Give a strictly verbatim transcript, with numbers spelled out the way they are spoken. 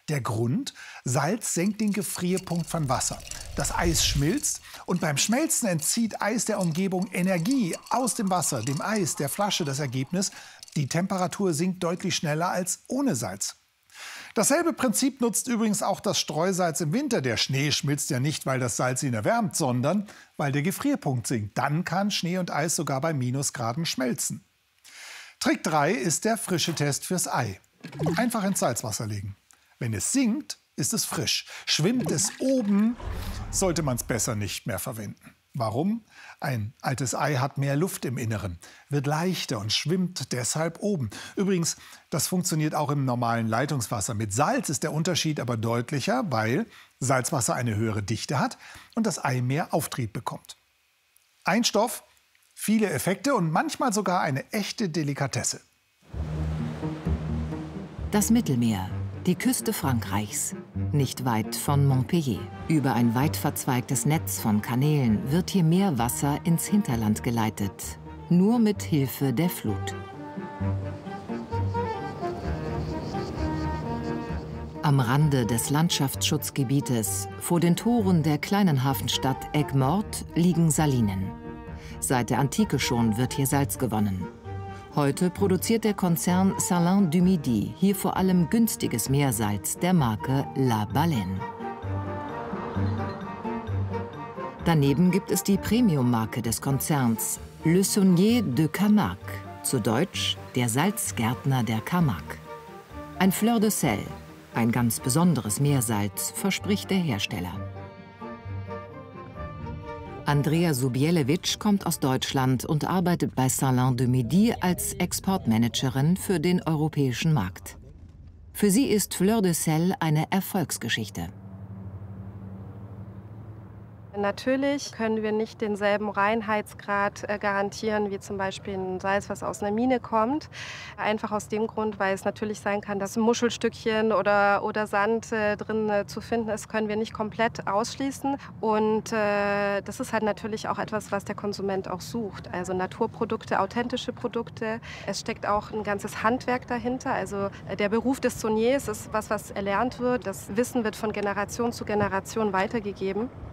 Der Grund? Salz senkt den Gefrierpunkt von Wasser. Das Eis schmilzt und beim Schmelzen entzieht Eis der Umgebung Energie aus dem Wasser, dem Eis, der Flasche. Das Ergebnis: die Temperatur sinkt deutlich schneller als ohne Salz. Dasselbe Prinzip nutzt übrigens auch das Streusalz im Winter. Der Schnee schmilzt ja nicht, weil das Salz ihn erwärmt, sondern weil der Gefrierpunkt sinkt. Dann kann Schnee und Eis sogar bei Minusgraden schmelzen. Trick drei ist der Frischetest fürs Ei. Einfach ins Salzwasser legen. Wenn es sinkt, ist es frisch. Schwimmt es oben, sollte man es besser nicht mehr verwenden. Warum? Ein altes Ei hat mehr Luft im Inneren, wird leichter und schwimmt deshalb oben. Übrigens, das funktioniert auch im normalen Leitungswasser. Mit Salz ist der Unterschied aber deutlicher, weil Salzwasser eine höhere Dichte hat und das Ei mehr Auftrieb bekommt. Ein Stoff, viele Effekte und manchmal sogar eine echte Delikatesse. Das Mittelmeer, die Küste Frankreichs, nicht weit von Montpellier. Über ein weit verzweigtes Netz von Kanälen wird hier Meerwasser ins Hinterland geleitet, nur mit Hilfe der Flut. Am Rande des Landschaftsschutzgebietes, vor den Toren der kleinen Hafenstadt Aigues-Mortes, liegen Salinen. Seit der Antike schon wird hier Salz gewonnen. Heute produziert der Konzern Salins du Midi hier vor allem günstiges Meersalz der Marke La Baleine. Daneben gibt es die Premium-Marke des Konzerns, Le Saunier de Camargue, zu Deutsch der Salzgärtner der Camargue. Ein Fleur de Sel, ein ganz besonderes Meersalz, verspricht der Hersteller. Andrea Zubielewicz kommt aus Deutschland und arbeitet bei Salins du Midi als Exportmanagerin für den europäischen Markt. Für sie ist Fleur de Sel eine Erfolgsgeschichte. Natürlich können wir nicht denselben Reinheitsgrad äh, garantieren wie zum Beispiel ein Salz, was aus einer Mine kommt. Einfach aus dem Grund, weil es natürlich sein kann, dass Muschelstückchen oder, oder Sand äh, drin äh, zu finden ist, können wir nicht komplett ausschließen. Und äh, das ist halt natürlich auch etwas, was der Konsument auch sucht. Also Naturprodukte, authentische Produkte. Es steckt auch ein ganzes Handwerk dahinter. Also äh, der Beruf des Sauniers ist was, was erlernt wird. Das Wissen wird von Generation zu Generation weitergegeben.